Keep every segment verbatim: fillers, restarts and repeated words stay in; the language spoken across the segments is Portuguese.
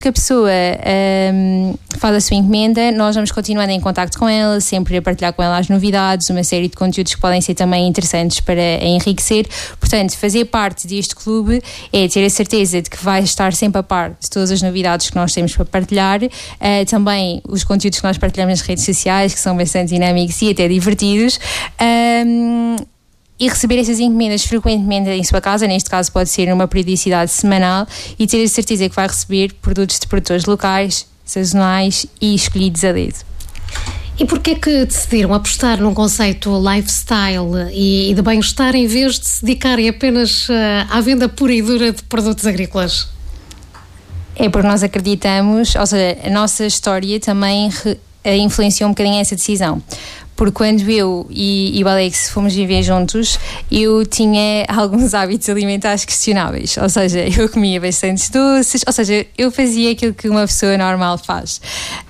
que a pessoa um, faz a sua encomenda, nós vamos continuando em contacto com ela, sempre a partilhar com ela as novidades, uma série de conteúdos que podem ser também interessantes para enriquecer. Portanto, fazer parte deste clube é ter a certeza de que vai estar sempre a par de todas as novidades que nós temos para partilhar, uh, também os conteúdos que nós partilhamos nas redes sociais, que são bastante dinâmicos e até divertidos, um, e receber essas encomendas frequentemente em sua casa. Neste caso pode ser uma periodicidade semanal, e ter a certeza que vai receber produtos de produtores locais, sazonais e escolhidos a dedo. E porquê que decidiram apostar num conceito lifestyle e de bem-estar em vez de se dedicarem apenas à venda pura e dura de produtos agrícolas? É porque nós acreditamos, ou seja, a nossa história também re, influenciou um bocadinho essa decisão. Porque quando eu e, e o Alex fomos viver juntos, eu tinha alguns hábitos alimentares questionáveis. Ou seja, eu comia bastantes doces, ou seja, eu fazia aquilo que uma pessoa normal faz.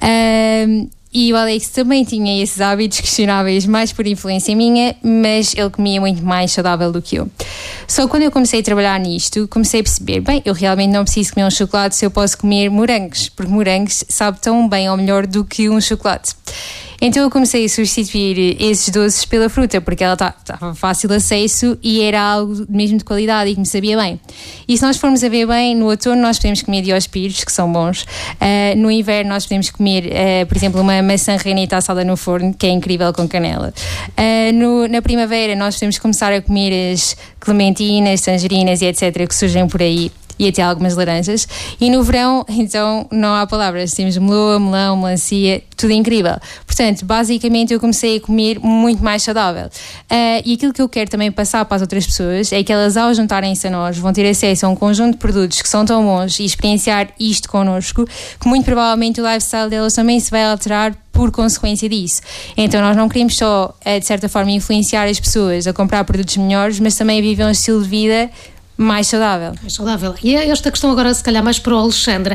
Um, E o Alex também tinha esses hábitos questionáveis, mais por influência minha, mas ele comia muito mais saudável do que eu. Só quando eu comecei a trabalhar nisto, comecei a perceber, bem, eu realmente não preciso comer um chocolate se eu posso comer morangos, porque morangos sabe tão bem ou melhor do que um chocolate. Então eu comecei a substituir esses doces pela fruta, porque ela estava fácil acesso e era algo mesmo de qualidade e que me sabia bem. E se nós formos a ver bem, no outono nós podemos comer diospírios, que são bons. Uh, no inverno nós podemos comer, uh, por exemplo, uma maçã renita assada no forno, que é incrível com canela. Uh, no, na primavera nós podemos começar a comer as clementinas, tangerinas e etcétera que surgem por aí, e até algumas laranjas. E no verão, então, não há palavras. Temos meloa, melão, melancia, tudo incrível. Portanto, basicamente eu comecei a comer muito mais saudável. Uh, e aquilo que eu quero também passar para as outras pessoas é que elas, ao juntarem-se a nós, vão ter acesso a um conjunto de produtos que são tão bons e experienciar isto connosco, que muito provavelmente o lifestyle delas também se vai alterar por consequência disso. Então nós não queremos só, de certa forma, influenciar as pessoas a comprar produtos melhores, mas também a viver um estilo de vida mais saudável. Mais saudável. E esta questão agora, se calhar, mais para o Alexandre.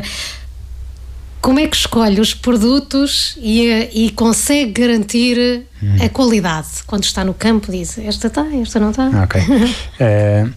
Como é que escolhe os produtos e, e consegue garantir hum. a qualidade? Quando está no campo diz, esta está, esta não está. Ok. uh,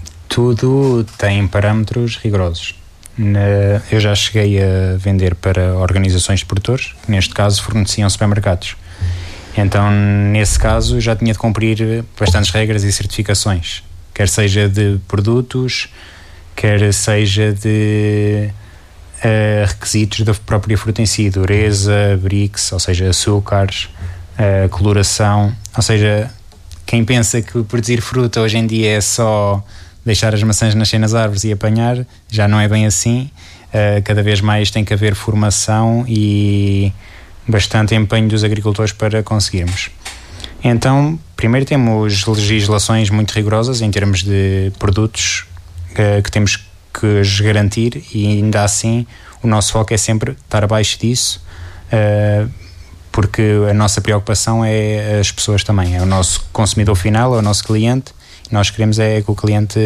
tudo tem parâmetros rigorosos. Na, eu já cheguei a vender para organizações de produtores, que neste caso forneciam supermercados. Então, nesse caso, já tinha de cumprir bastantes regras e certificações. Quer seja de produtos, quer seja de uh, requisitos da própria fruta em si, dureza, brix, ou seja, açúcares, uh, coloração. Ou seja, quem pensa que produzir fruta hoje em dia é só deixar as maçãs nascer nas árvores e apanhar, já não é bem assim. Uh, cada vez mais tem que haver formação e bastante empenho dos agricultores para conseguirmos. Então, primeiro temos legislações muito rigorosas em termos de produtos uh, que temos que os garantir, e ainda assim o nosso foco é sempre estar abaixo disso, uh, porque a nossa preocupação é as pessoas também, é o nosso consumidor final, é o nosso cliente, e nós queremos é que o cliente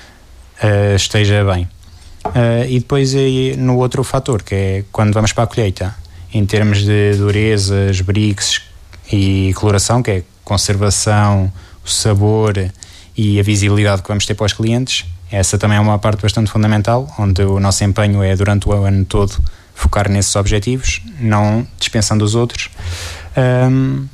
uh, esteja bem. Uh, e depois aí, no outro fator, que é quando vamos para a colheita, em termos de durezas, brix e coloração, que é conservação, o sabor e a visibilidade que vamos ter para os clientes, essa também é uma parte bastante fundamental, onde o nosso empenho é durante o ano todo focar nesses objetivos, não dispensando os outros. Um,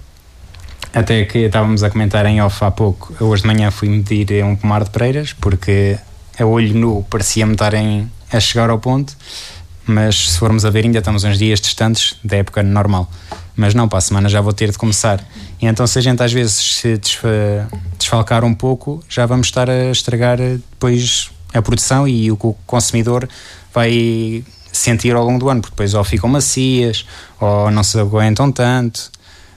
até que estávamos a comentar em off há pouco, hoje de manhã fui medir um pomar de pereiras, porque a olho nu parecia-me estarem a chegar ao ponto, mas se formos a ver ainda estamos uns dias distantes da época normal. Mas não, para a semana já vou ter de começar. E então, se a gente às vezes se desfa- desfalcar um pouco, já vamos estar a estragar depois a produção e o que o consumidor vai sentir ao longo do ano, porque depois ou ficam macias ou não se aguentam tanto.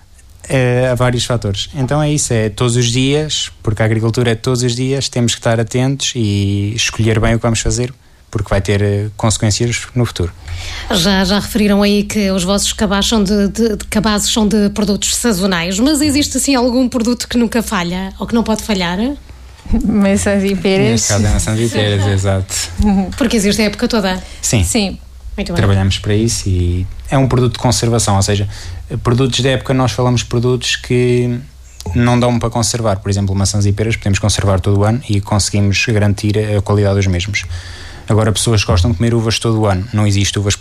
É, há vários fatores. Então é isso, é todos os dias, porque a agricultura é todos os dias, temos que estar atentos e escolher bem o que vamos fazer, porque vai ter uh, consequências no futuro. Já, já referiram aí que os vossos cabazes são de, de, de, cabazes são de produtos sazonais, mas existe assim algum produto que nunca falha ou que não pode falhar? Maçãs e peras. Neste caso é maçãs e peras, exato. Porque existe a época toda. Sim. Sim. Muito bem. Trabalhamos para isso e é um produto de conservação, ou seja, produtos da época nós falamos de produtos que não dão para conservar. Por exemplo, maçãs e peras podemos conservar todo o ano e conseguimos garantir a qualidade dos mesmos. Agora, pessoas que gostam de comer uvas todo o ano, não existe uvas